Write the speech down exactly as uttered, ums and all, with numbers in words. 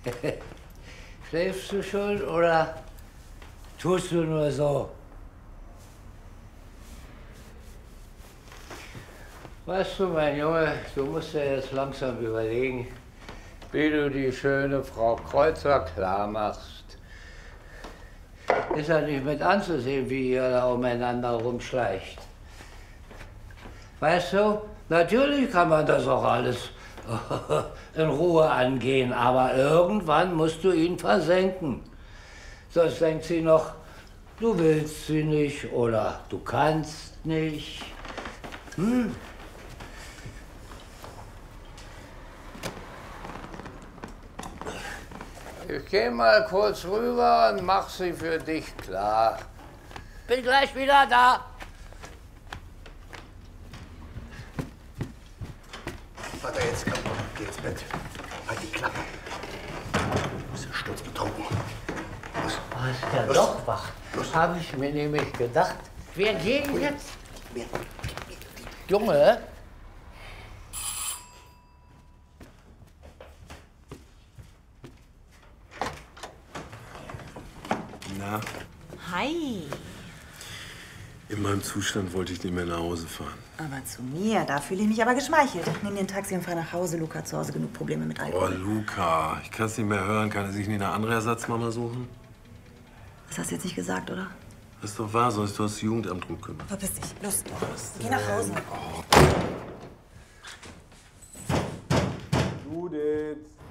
Schläfst du schon oder tust du nur so? Weißt du, mein Junge, du musst dir jetzt langsam überlegen, wie du die schöne Frau Kreuzer klar machst. Ist ja nicht mit anzusehen, wie ihr da umeinander rumschleicht. Weißt du, natürlich kann man das auch alles in Ruhe angehen, aber irgendwann musst du ihn versenken. Sonst denkt sie noch, du willst sie nicht oder du kannst nicht. Hm? Ich geh mal kurz rüber und mach sie für dich klar. Bin gleich wieder da. Vater, jetzt komm, geh ins Bett. Halt die Klappe. Du bist ja sturzbetrunken. Los. Oh, ist ja Los. doch wach. Los. Habe ich mir nämlich gedacht. Wir gehen jetzt. Mehr. Junge. Na, Hi. in meinem Zustand wollte ich nicht mehr nach Hause fahren. Aber zu mir, da fühle ich mich aber geschmeichelt. Nimm dir ein Taxi und fahr nach Hause. Luca hat zu Hause genug Probleme mit Oh, Alkohol. Luca, ich kann es nicht mehr hören. Kann er sich nicht eine andere Ersatzmama suchen? Das hast du jetzt nicht gesagt, oder? Das ist doch wahr, sonst du das Jugendamt drum kümmern. Verpiss dich. Los. Geh nach Hause. Judith!